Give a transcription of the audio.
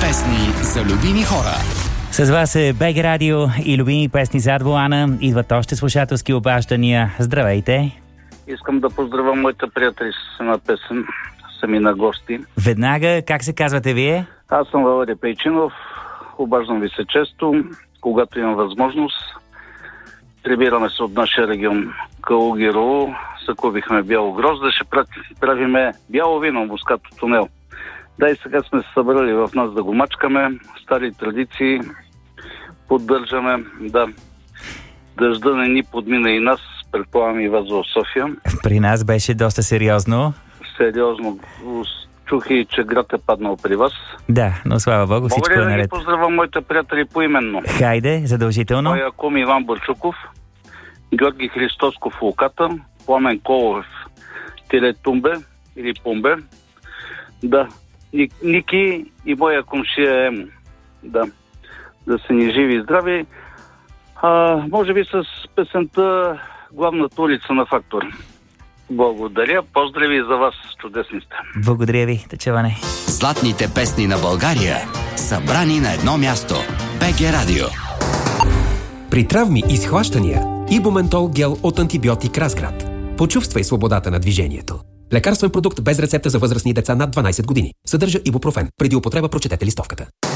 Песни за любими хора. С вас е БГ Радио и любими песни зад волана. Идват още слушателски обаждания. Здравейте! Искам да поздравя моите приятели с една песен. Сами на гости. Веднага, как се казвате вие? Аз съм Валери Пейчинов. Обаждам ви се често, когато имам възможност. Прибираме се от нашия регион Калугерово. Закупихме бяло грозде. Ще правиме бяло вино, мускато тунел. Да, и сега сме се събрали в нас да го мачкаме. Стари традиции поддържаме. Да, дъжда не ни подмина и нас. Предполагам и вас в София. При нас беше доста сериозно. Сериозно. Чух и, че град е паднал при вас. Да, но слава Богу, всичко е наред. Мога ли да ги поздравя моите приятели поименно? Хайде, задължително. Моя кум Иван Бърчуков, Георги Христосков Луката, Пламен Колов Тумбе или Пумбе. Да, Ники и моя кумшия Емо. Да са ни живи и здрави. Може би с песента Главната улица на Фактор. Благодаря. Поздрави за вас. Чудесни сте. Благодаря ви, Тъчеване. Златните песни на България, събрани на едно място. БГ Радио. При травми и схващания Ибументол гел от антибиотик Разград. Почувствай свободата на движението. Лекарствен продукт без рецепта за възрастни деца над 12 години. Съдържа ибупрофен. Преди употреба прочетете листовката.